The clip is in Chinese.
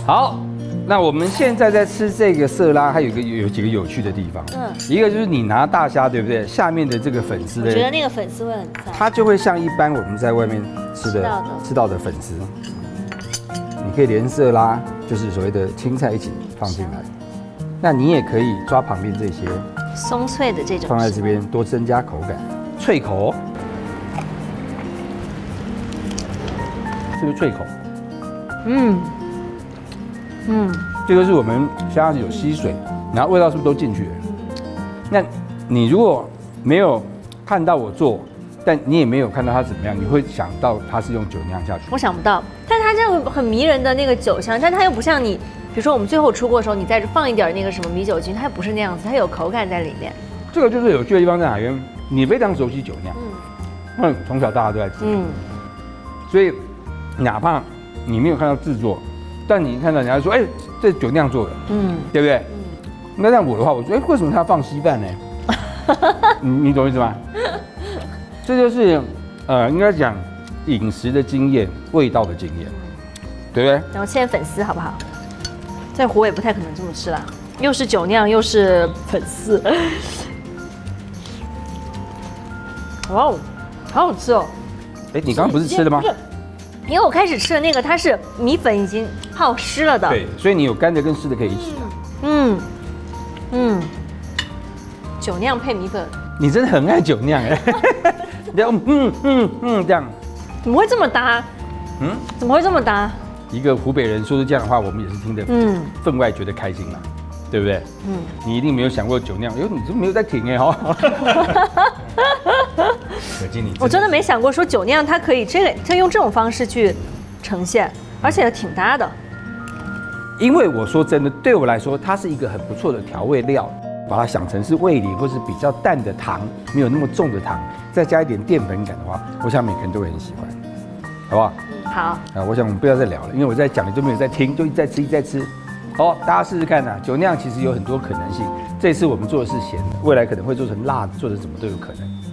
好，那我们现在在吃这个色拉，还有几个有趣的地方。一个就是你拿大虾，对不对？下面的这个粉丝， 我觉得那个粉丝会很赞， 它就会像一般我们在外面吃到的粉丝，你可以连色拉，就是所谓的青菜一起放进来。那你也可以抓旁边这些松脆的这种， 放在这边，多增加口感，脆口，是不是脆口？这个是我们虾子有吸水，然后味道是不是都进去了？那你如果没有看到我做，但你也没有看到它怎么样，你会想到它是用酒酿下去？ 我想不到，但它这样很迷人的那个酒香，但它又不像你，比如说我们最后出锅的时候，你再放一点那个什么米酒精，它又不是那样子，它有口感在里面。 这个就是有趣的地方在哪边？你非常熟悉酒酿，从小大家都在吃，所以哪怕你没有看到制作，但你看到人家说，这酒酿做的，对不对？那像我的话，我说，为什么他要放稀饭呢？你懂意思吗？这就是应该讲饮食的经验，味道的经验，对不对？ 然后切粉丝好不好？在湖北不太可能这么吃啦，又是酒酿又是粉丝。哇哦，好好吃哦！ 你刚刚不是吃的吗？ 因为我开始吃的那个，它是米粉已经泡湿了的。 对，所以你有干的跟湿的可以一起。 酒酿配米粉， 你真的很爱酒酿这样这样， 怎么会这么搭？怎么会这么搭？ 一个湖北人说出这样的话，我们也是听得分外觉得开心嘛，对不对？你一定没有想过酒酿，你怎么没有在停可见你， 我真的没想过说酒酿它可以用这种方式去呈现，而且挺搭的。 因为我说真的，对我来说，它是一个很不错的调味料。把它想成是味淋或是比较淡的糖，没有那么重的糖，再加一点淀粉感的话，我想每个人都会很喜欢，好不好？ 好。 我想我们不要再聊了，因为我在讲，你都没有在听，就一直在吃，一直在吃。好，大家试试看酒酿其实有很多可能性。这次我们做的是咸的，未来可能会做成辣的，做成什么都有可能。